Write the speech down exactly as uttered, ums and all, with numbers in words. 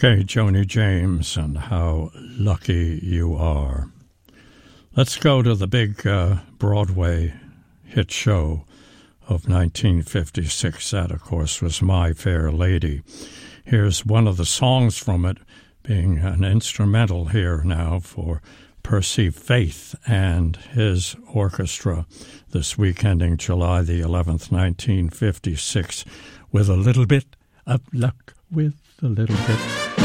Okay, Joni James and How Lucky You Are. Let's go to the big uh, Broadway hit show of nineteen fifty-six. That, of course, was My Fair Lady. Here's one of the songs from it being an instrumental here now for Percy Faith and his orchestra this week ending July the eleventh, nineteen fifty-six, with a little bit of luck, with a little bit